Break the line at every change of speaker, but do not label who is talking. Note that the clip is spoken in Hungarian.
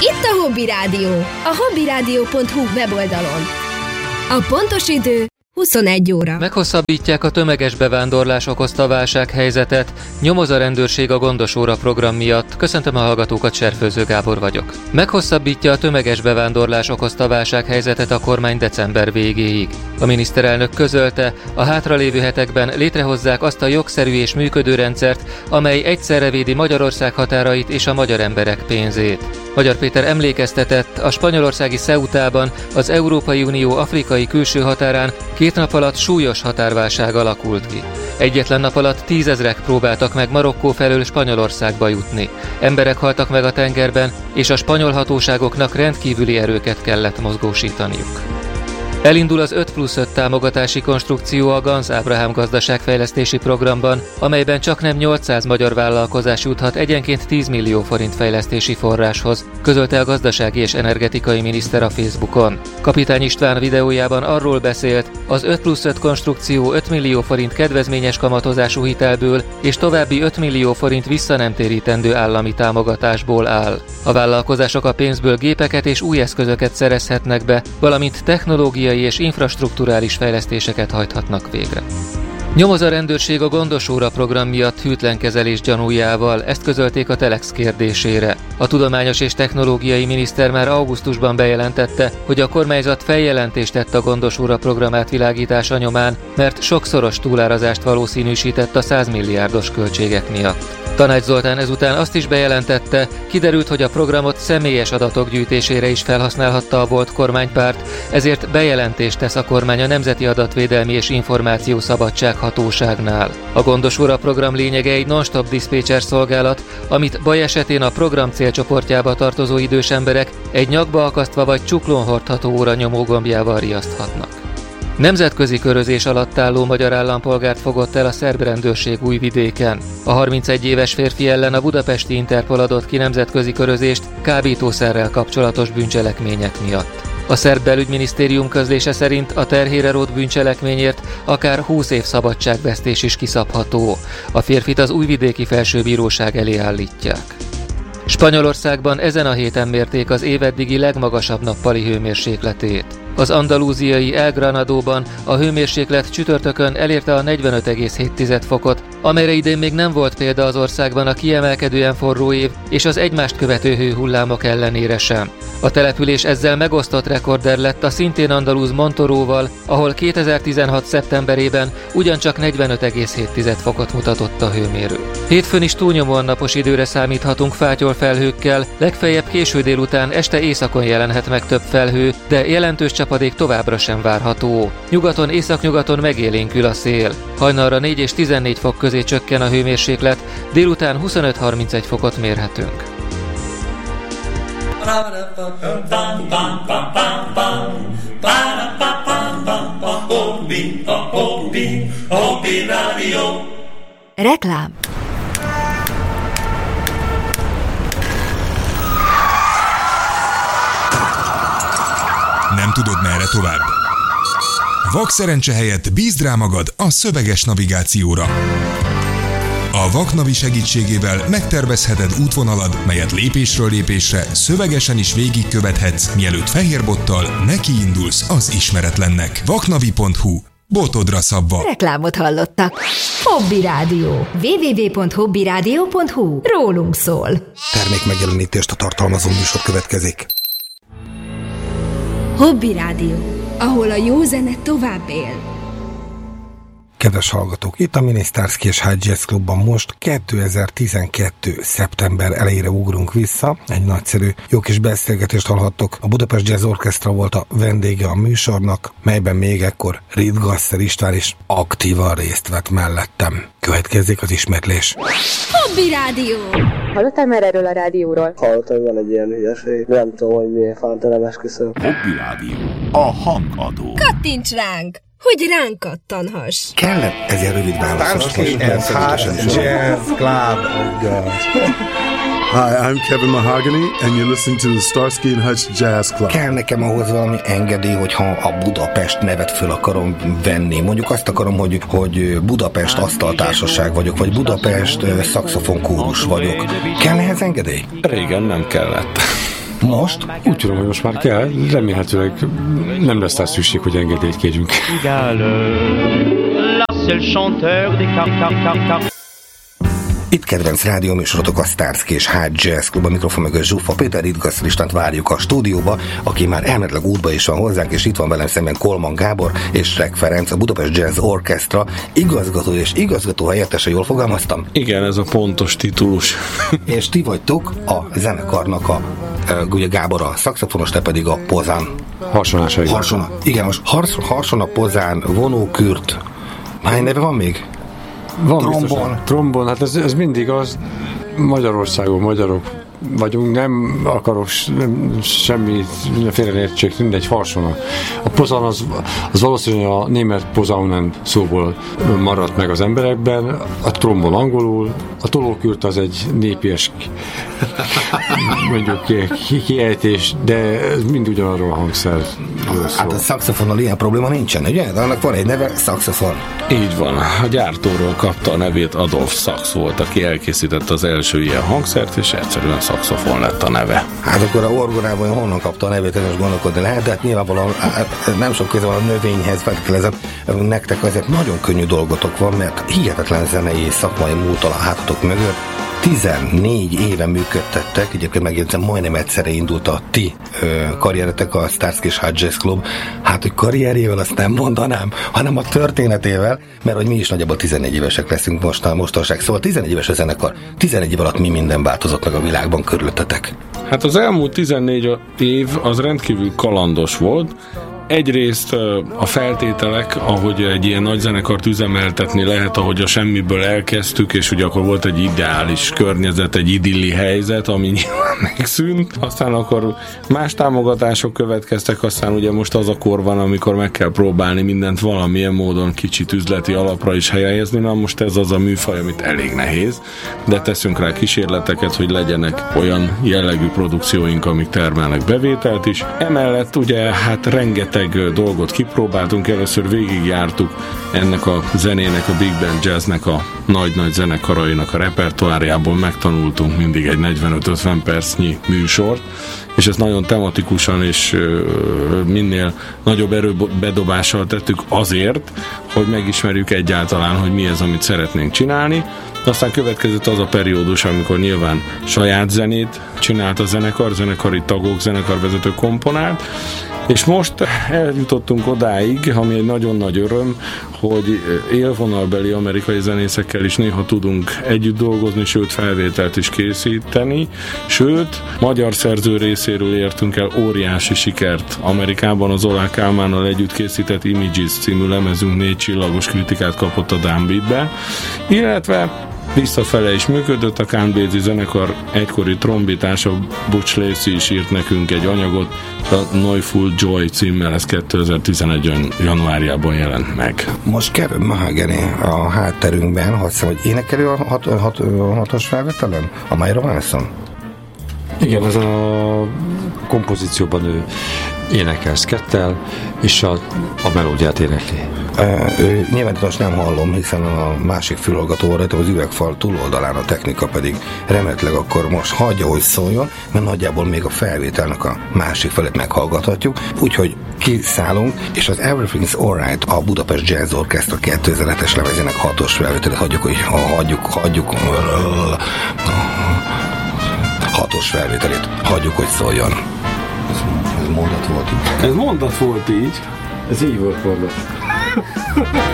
Itt a Hobby Rádió, a hobbyradio.hu weboldalon. A pontos idő 21 óra.
Meghosszabbítják a tömeges bevándorlás okozta válsághelyzetet, nyomoz a rendőrség a Gondos óra program miatt. Köszöntöm a hallgatókat, Serfőző Gábor vagyok. Meghosszabbítja a tömeges bevándorlás okozta válsághelyzetet a kormány december végéig. A miniszterelnök közölte, a hátralévő hetekben létrehozzák azt a jogszerű és működő rendszert, amely egyszerre védi Magyarország határait és a magyar emberek pénzét. Magyar Péter emlékeztetett, a spanyolországi Ceutában, az Európai Unió afrikai külső határán 2 nap alatt súlyos határválság alakult ki. Egyetlen nap alatt 10 000-ek próbáltak meg Marokkó felől Spanyolországba jutni. Emberek haltak meg a tengerben, és a spanyol hatóságoknak rendkívüli erőket kellett mozgósítaniuk. Elindul az 5+5 támogatási konstrukció a Ganz Ábrahám gazdaságfejlesztési programban, amelyben csaknem 800 magyar vállalkozás juthat egyenként 10 millió forint fejlesztési forráshoz, közölte a gazdasági és energetikai miniszter a Facebookon. Kapitány István videójában arról beszélt, az 5+5 konstrukció 5 millió forint kedvezményes kamatozású hitelből és további 5 millió forint visszanemtérítendő állami támogatásból áll. A vállalkozások a pénzből gépeket és új eszközöket szerezhetnek be, valamint technológiai és infrastrukturális fejlesztéseket hajthatnak végre. Nyomoz a rendőrség a Gondos óra program miatt hűtlen kezelés gyanújával, ezt közölték a Telex kérdésére. A tudományos és technológiai miniszter már augusztusban bejelentette, hogy a kormányzat feljelentést tett a Gondos óra program átvilágítása nyomán, mert sokszoros túlárazást valószínűsített a 100 milliárdos költségek miatt. Tanács Zoltán ezután azt is bejelentette, kiderült, hogy a programot személyes adatok gyűjtésére is felhasználhatta a volt kormánypárt, ezért bejelentést tesz a kormány a Nemzeti Adatvédelmi és Információszabadság Hatóságnál. A Gondos óra program lényege egy non-stop diszpécser szolgálat, amit baj esetén a program célcsoportjába tartozó idős emberek egy nyakba akasztva vagy csuklón hordható óra nyomógombjával riaszthatnak. Nemzetközi körözés alatt álló magyar állampolgárt fogott el a szerb rendőrség Újvidéken. A 31 éves férfi ellen a budapesti Interpol adott ki nemzetközi körözést kábítószerrel kapcsolatos bűncselekmények miatt. A szerb belügyminisztérium közlése szerint a terhére rótt bűncselekményért akár 20 év szabadságvesztés is kiszabható. A férfit az újvidéki felsőbíróság elé állítják. Spanyolországban ezen a héten mérték az éveddigi legmagasabb nappali hőmérsékletét. Az andalúziai El Granadóban a hőmérséklet csütörtökön elérte a 45,7 fokot, amelyre idén még nem volt példa az országban a kiemelkedően forró év és az egymást követő hőhullámok ellenére sem. A település ezzel megosztott rekorder lett a szintén andalúz Montoróval, ahol 2016. szeptemberében ugyancsak 45,7 fokot mutatott a hőmérő. Hétfőn is túlnyomóan napos időre számíthatunk fátyol felhőkkel, legfeljebb késő délután este északon jelenhet meg több felhő, de jelentős csapadék továbbra sem várható. Nyugaton, északnyugaton megélénkül a szél. Hajnalra 4 és 14 fok közé csökken a hőmérséklet, délután 25-31 fokot mérhetünk.
Reklám.
Nem tudod, merre tovább? Vakszerencse helyett bízd rá magad a szöveges navigációra. A Vaknavi segítségével megtervezheted útvonalad, melyet lépésről lépésre szövegesen is végigkövethetsz, mielőtt fehérbottal nekiindulsz az ismeretlennek. Vaknavi.hu. Botodra szabva.
Reklámot hallottak. Hobby Rádió. www.hobbyradio.hu. Rólunk szól.
Termékmegjelenítést tartalmazó műsor következik.
Hobby Rádió, ahol a jó zene tovább él.
Kedves hallgatók, itt a Minisztárszki és High Jazz Klubban most 2012. szeptember elejére ugrunk vissza. Egy nagyszerű, jó kis beszélgetést hallhattok. A Budapest Jazz Orchestra volt a vendége a műsornak, melyben még ekkor Rittgasser István is aktívan részt vett mellettem. Következzék az ismétlés.
Hobby Rádió!
Hallottál már erről a rádióról?
Hallottam, hogy van egy ilyen hülyeség. Nem tudom, hogy miért fánt, nem esküszöm.
Hobby Rádió. A hangadó.
Kattints ránk, hogy ránk kattanhass.
Kellett ez ilyen rövid válaszolás.
Starsky and Hutch Jazz Club. Oh God.
Hi, I'm Kevin Mahogany, and you're listening to the Starsky and Hutch Jazz Club.
Kell nekem ahhoz valami engedély, hogyha a Budapest nevet föl akarom venni. Mondjuk azt akarom, hogy Budapest asztaltársaság vagyok, vagy Budapest szaxofonkórus vagyok. Kell ehhez engedély?
Régen nem kellett.
Most?
Úgy tudom, hogy most már kell, remélhetőleg nem lesz rá szükség, hogy engedélyt kérjünk.
Itt kedvenc rádióműsorotok a Starsky és Hutch Jazz Club, a mikrofon mögött Zsuffa Péter, Ritgasz Istvánt várjuk a stúdióba, aki már elméletileg útba is van hozzánk, és itt van velem szemben Kolman Gábor és Rek Ferenc, a Budapest Jazz Orchestra igazgató és igazgató helyettese, jól fogalmaztam?
Igen, ez a pontos titulus.
És ti vagytok a zenekarnak ugye Gábor a szaxofonos, te pedig a pozán.
Harsonásai.
Igen, most harsona, pozán, vonókürt. Hány neve van még?
Van trombon, hát ez mindig az, Magyarországon magyarok vagyunk, nem akarok semmi félreértség, mindegy, harsona. A pozan az valószínűleg a német pozaunen szóból maradt meg az emberekben, a trombon angolul, a tolókürt az egy népies mondjuk kiejtés, de ez mind ugyanarról a hangszer.
Hát a szaxofonnal ilyen probléma nincsen, ugye? De annak van egy neve, szaxofon.
Így van, a gyártóról kapta a nevét, Adolf Sax volt, aki elkészítette az első ilyen hangszert, és egyszerűen szaxofon lett a neve.
Hát akkor a orgonában honnan kapta a nevét, ez most gondolkodni lehet, de hát nyilvánvalóan nem sok köze van a növényhez, feltételezem, nektek ezért nagyon könnyű dolgotok van, mert hihetetlen zenei szakmai múlt a hátatok mögött. 14 éve működtettek, egyébként megjegyzem, majdnem egyszerre indult a ti karrieretek, a Starsky és Hutch Jazz Club. Hát, hogy karrierjével azt nem mondanám, hanem a történetével, mert hogy mi is nagyjából 14 évesek leszünk mostanság. Szóval 14 éves a zenekar. 14 év alatt mi minden változott meg a világban körülöttetek?
Hát az elmúlt 14 év az rendkívül kalandos volt. Egyrészt a feltételek, ahogy egy ilyen nagy zenekart üzemeltetni lehet, ahogy a semmiből elkezdtük, és ugye akkor volt egy ideális környezet, egy idilli helyzet, ami nyilván megszűnt. Aztán akkor más támogatások következtek, aztán ugye most az a kor van, amikor meg kell próbálni mindent valamilyen módon kicsit üzleti alapra is helyezni. Na most ez az a műfaj, amit elég nehéz, de teszünk rá kísérleteket, hogy legyenek olyan jellegű produkcióink, amik termelnek bevételt is. Emellett ugye hát rengeteg dolgot kipróbáltunk, először végigjártuk ennek a zenének, a Big Band Jazznek a nagy-nagy zenekarainak a repertoárjából, megtanultunk mindig egy 45-50 percnyi műsort, és ezt nagyon tematikusan és minél nagyobb erőbedobással tettük azért, hogy megismerjük egyáltalán, hogy mi ez, amit szeretnénk csinálni. Aztán következett az a periódus, amikor nyilván saját zenét csinált a zenekar, zenekari tagok, zenekarvezetők komponált, és most eljutottunk odáig, ami egy nagyon nagy öröm, hogy élvonalbeli amerikai zenészekkel is néha tudunk együtt dolgozni, sőt felvételt is készíteni, sőt magyar szerző részéről értünk el óriási sikert Amerikában, az Olá Kálmánnal együtt készített Images című lemezünk 4 csillagos kritikát kapott a Downbeatbe, illetve visszafele is működött, a Count Basie zenekar egykori trombitása Butch Lacey is írt nekünk egy anyagot, a Noiseful Joy címmel, ez 2011 januárjában jelent meg.
Most Kevin Mahagany a hátterünkben, azt hiszem, hogy énekelő a hatos felvételen? A Myra Wilson?
Igen, ez a kompozícióban ő énekel szkettel, és a melódiát énekli.
Nyilván most nem hallom, hiszen a másik fülhallgató rajta az üvegfal túloldalán, a technika pedig remélhetőleg akkor most hagyja, hogy szóljon, mert nagyjából még a felvételnek a másik felét meghallgathatjuk, úgyhogy kiszállunk, és az Everything's Alright, a Budapest Jazz Orchestra 2007-es lemezének 6-os felvételét hagyjuk 6-os felvételét hagyjuk, hogy szóljon. Ez mondat volt így.
Ez mondat volt így.
Ez így volt mondat.